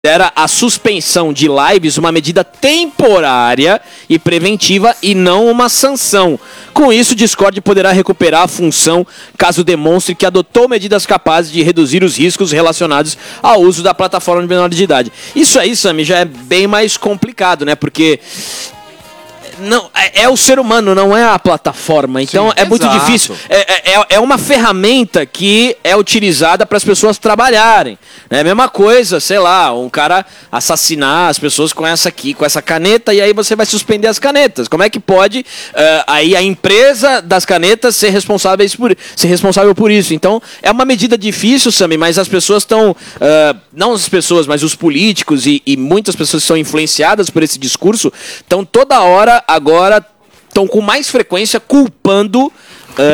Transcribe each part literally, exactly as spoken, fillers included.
considera a suspensão de lives uma medida temporária e preventiva e não uma sanção. Com isso, o Discord poderá recuperar a função caso demonstre que adotou medidas capazes de reduzir os riscos relacionados ao uso da plataforma de menores de idade. Isso aí, Sami, já é bem mais complicado, né? Porque não, é, é o ser humano, não é a plataforma. Então Sim, é muito exato. difícil. É, é, é uma ferramenta que é utilizada para as pessoas trabalharem. É a mesma coisa, sei lá, um cara assassinar as pessoas com essa aqui, com essa caneta, e aí você vai suspender as canetas. Como é que pode uh, aí a empresa das canetas ser, responsáveis por, ser responsável por isso? Então é uma medida difícil, Sami, mas as pessoas estão, uh, não as pessoas, mas os políticos e, e muitas pessoas que são influenciadas por esse discurso, estão toda hora agora estão com mais frequência culpando uh,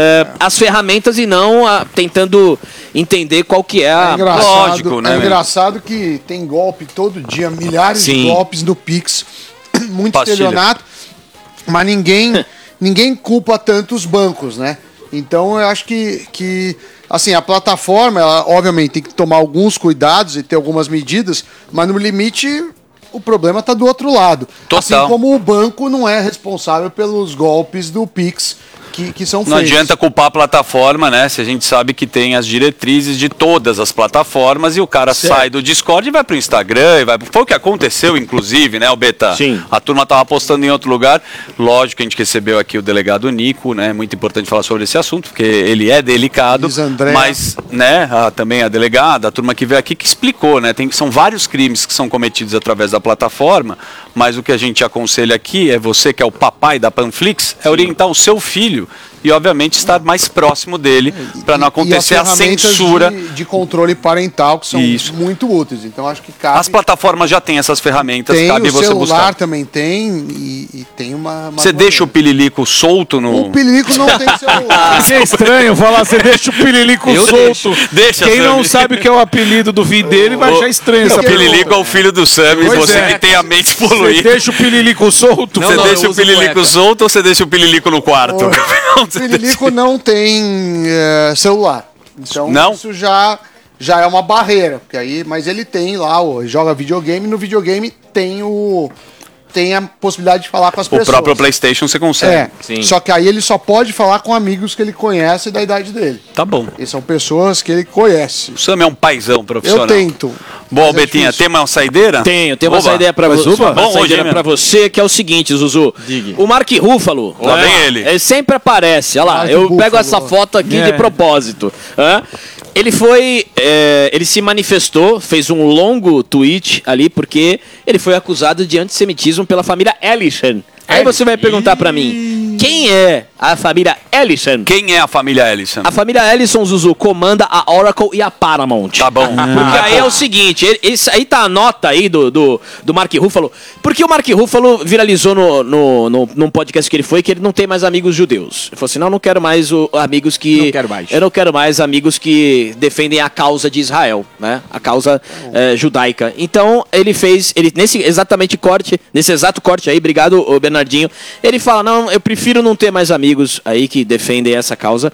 as ferramentas e não uh, tentando entender qual que é a... É lógico, né? É engraçado que tem golpe todo dia, milhares Sim. de golpes no Pix, muito Pastilha. estelionato, mas ninguém, ninguém culpa tanto os bancos, né? Então eu acho que, que assim, a plataforma, ela, obviamente, tem que tomar alguns cuidados e ter algumas medidas, mas no limite... O problema está do outro lado. Total. Assim como o banco não é responsável pelos golpes do Pix que, que são feitos. Não adianta culpar a plataforma, né? Se a gente sabe que tem as diretrizes de todas as plataformas e o cara certo. sai do Discord e vai pro Instagram. E vai... Foi o que aconteceu, inclusive, né, o Beta? Sim. A turma estava postando em outro lugar. Lógico que a gente recebeu aqui o delegado Nico, né? Muito importante falar sobre esse assunto, porque ele é delicado. Mas, né, a, também a delegada, a turma que veio aqui, que explicou, né? Tem, são vários crimes que são cometidos através da plataforma, mas o que a gente aconselha aqui é você, que é o papai da Panflix, é orientar o seu filho e, obviamente, estar mais próximo dele para não acontecer a censura. De, de controle parental, que são Isso. muito úteis. Então, acho que cabe... As plataformas já têm essas ferramentas, tem, cabe o você celular buscar. também tem e, e tem uma... uma você deixa o pililico solto no... O pililico não tem celular. Isso é estranho falar, você deixa o pililico Eu solto. Deixo. Deixa, Quem Sammy. não sabe o que é o apelido do filho dele vai achar estranho. O pililico é o filho do Sammy, você é. que tem a mente poluída. Você deixa o pililico solto? Não, você não, deixa o pililico solto ou você deixa o pililico no quarto? O, o pililico não tem é, celular. Então não? isso já, já é uma barreira. Porque aí, mas ele tem lá, ó, joga videogame, no videogame tem o... tem a possibilidade de falar com as o pessoas. O próprio PlayStation você consegue. É, Sim. Só que aí ele só pode falar com amigos que ele conhece da idade dele. Tá bom. E são pessoas que ele conhece. O Sam é um paizão profissional. Eu tento. Bom, Betinha, é tem uma saideira? Tenho, tem uma Oba. saideira pra você. Uma Bom, saideira pra você, que é o seguinte, Zuzu. Diga. O Mark Ruffalo. Lá vem é, ele. Ele sempre aparece. Olha lá, Mark eu Buffalo. pego essa foto aqui É. de propósito. É? Ele foi. É, ele se manifestou, fez um longo tweet ali, porque ele foi acusado de antissemitismo pela família Ellison. Aí você vai perguntar pra mim, quem é a família Ellison? Quem é a família Ellison? A família Ellison, Zuzu, comanda a Oracle e a Paramount. Tá bom. Porque aí é o seguinte, ele, esse, aí tá a nota aí do, do, do Mark Ruffalo, porque o Mark Ruffalo viralizou no, no, no, num podcast que ele foi, que ele não tem mais amigos judeus. Ele falou assim, não, não quero mais o, amigos que... Não quero mais. Eu não quero mais amigos que defendem a causa de Israel, né? A causa é, judaica. Então, ele fez, ele nesse exatamente corte, nesse exato corte aí, obrigado, ô Bernardinho, ele fala, não, eu prefiro não ter mais amigos aí que defendem essa causa.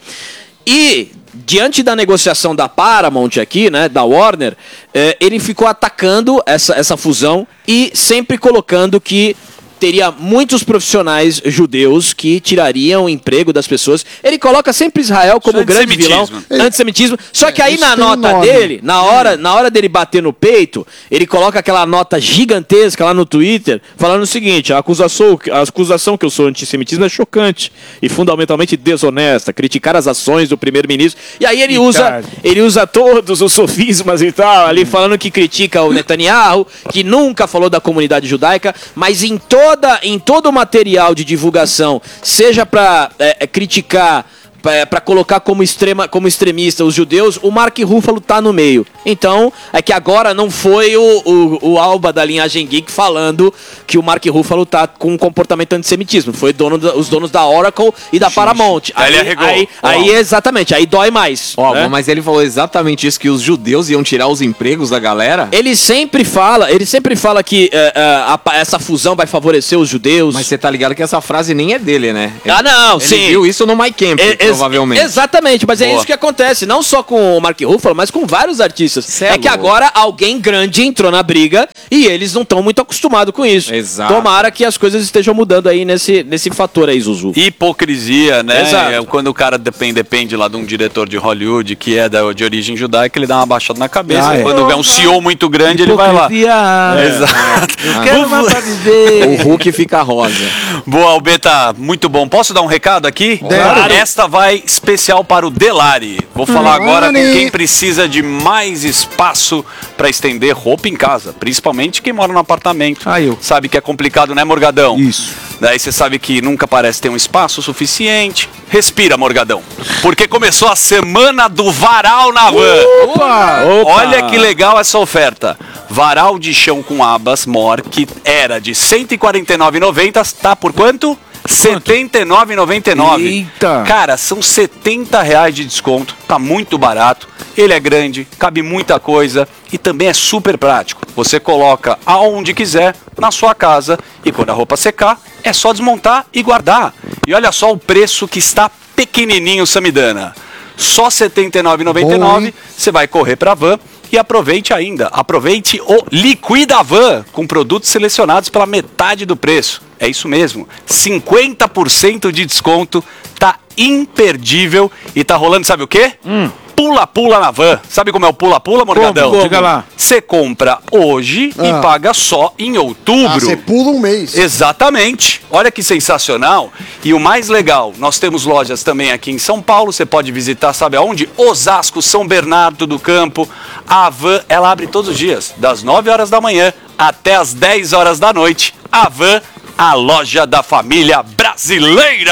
E, diante da negociação da Paramount aqui, né, da Warner, eh, ele ficou atacando essa, essa fusão e sempre colocando que teria muitos profissionais judeus que tirariam o emprego das pessoas. Ele coloca sempre Israel como Isso é grande vilão. antissemitismo. Antissemitismo. Só que aí Isso na tem nota nome. dele, na hora, na hora dele bater no peito, ele coloca aquela nota gigantesca lá no Twitter, falando o seguinte, a acusação, a acusação que eu sou antissemitismo é chocante e fundamentalmente desonesta, criticar as ações do primeiro-ministro. E aí ele usa, ele usa todos os sofismas e tal, ali falando que critica o Netanyahu, que nunca falou da comunidade judaica, mas em todo Toda, em todo o material de divulgação, seja para é, criticar, para colocar como, extrema, como extremista os judeus, o Mark Ruffalo tá no meio. Então, é que agora não foi o, o, o Alba da linhagem geek falando que o Mark Ruffalo tá com um comportamento antissemitismo. Foi dono da, os donos da Oracle e da Paramount. Aí, Aí, ele aí, aí exatamente, aí dói mais. Ó, né? mas ele falou exatamente isso, que os judeus iam tirar os empregos da galera? Ele sempre fala, ele sempre fala que uh, uh, a, essa fusão vai favorecer os judeus. Mas você tá ligado que essa frase nem é dele, né? Ele, ah, não, ele sim. viu isso no My Camp. E, provavelmente. Exatamente, mas Boa. é isso que acontece, não só com o Mark Ruffalo, mas com vários artistas. Cê é é que louco. agora alguém grande entrou na briga e eles não estão muito acostumados com isso. Exato. Tomara que as coisas estejam mudando aí nesse, nesse fator aí, Zuzu. Hipocrisia, né? Exato. É quando o cara depende, depende lá de um diretor de Hollywood que é da, de origem judaica, ele dá uma baixada na cabeça. Ah, é. Quando vê um C E O muito grande, ele vai lá. É. Exato. Quero mais pra viver. O Hulk fica rosa. Boa, Albeta, muito bom. Posso dar um recado aqui? Claro. Esta vai especial para o Delari. Vou falar agora com quem precisa de mais espaço para estender roupa em casa, principalmente quem mora no apartamento. Ah, eu. Sabe que é complicado, né, Morgadão? Isso. Daí você sabe que nunca parece ter um espaço suficiente. Respira, Morgadão. Porque começou a semana do Varal na Van. Opa! Olha que legal essa oferta. Varal de chão com abas Mor, que era de cento e quarenta e nove reais e noventa centavos, tá por quanto? setenta e nove reais e noventa e nove centavos. Eita! Cara, são setenta reais de desconto, tá muito barato. Ele é grande, cabe muita coisa e também é super prático. Você coloca aonde quiser, na sua casa, e quando a roupa secar, é só desmontar e guardar. E olha só o preço que está pequenininho, Samidana. Só setenta e nove reais e noventa e nove centavos, você vai correr para a Van. E aproveite ainda, aproveite o Liquida Van, com produtos selecionados pela metade do preço. É isso mesmo, cinquenta por cento de desconto, tá imperdível e tá rolando, sabe o quê? Hum. Pula-pula na Van. Sabe como é o pula-pula, Morgadão? Como? Diga lá. Você compra hoje Ah. e paga só em outubro. Ah, você pula um mês. Exatamente. Olha que sensacional. E o mais legal, nós temos lojas também aqui em São Paulo. Você pode visitar, sabe aonde? Osasco, São Bernardo do Campo. A Van, ela abre todos os dias, das nove horas da manhã até as dez horas da noite. A Van, a loja da família brasileira.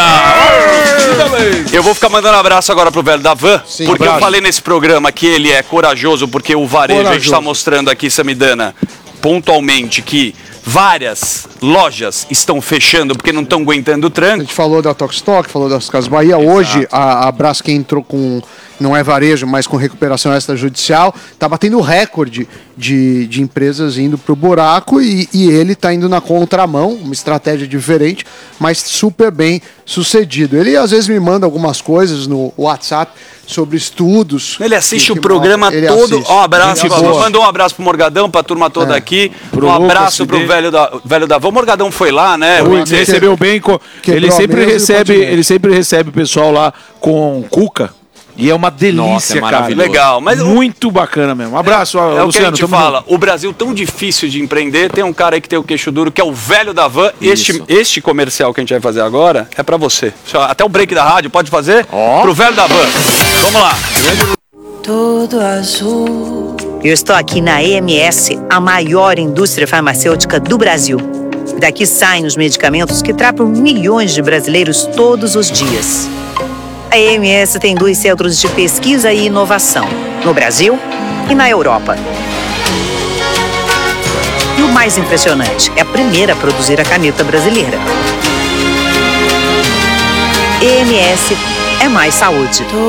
Eu vou ficar mandando abraço agora pro velho da Van, Sim, porque abraço. eu falei nesse programa que ele é corajoso, porque o varejo, a gente Corajoso. está mostrando aqui, Samidana, pontualmente, que várias lojas estão fechando porque não estão aguentando o A tranco. gente falou da Tokstok, falou das Casas Bahia. Hoje, a, a Braskem entrou com, não é varejo, mas com recuperação extrajudicial. Tá batendo recorde de, de empresas indo pro buraco e, e ele tá indo na contramão, uma estratégia diferente, mas super bem sucedido. Ele às vezes me manda algumas coisas no WhatsApp sobre estudos. Ele assiste que- o que programa ele todo. assiste. Ó, um abraço. Gente Pra, boa. mandou um abraço pro Morgadão, pra turma toda É. aqui. Pro um Lucas, abraço pro Fidel. velho da, velho da Van. O Morgadão foi lá, né? Ele Ele- recebeu bem. Com... Quebrou Ele a sempre mesa e recebe, continua. ele sempre recebe o pessoal lá com cuca. E é uma delícia, Nossa, é cara. maravilhoso. Legal, mas o- muito bacana mesmo. Um abraço, É o que a Luciano. gente tamo fala. junto. O Brasil tão difícil de empreender. Tem um cara aí que tem o queixo duro, que é o velho da Van. Este, Isso. este comercial que a gente vai fazer agora é pra você. Até o break da rádio, pode fazer? Pro velho da Van. Vamos lá. Todo azul. Eu estou aqui na E M S, a maior indústria farmacêutica do Brasil. Daqui saem os medicamentos que tratam milhões de brasileiros todos os dias. A E M S tem dois centros de pesquisa e inovação, no Brasil e na Europa. E o mais impressionante, é a primeira a produzir a caneta brasileira. E M S é mais saúde.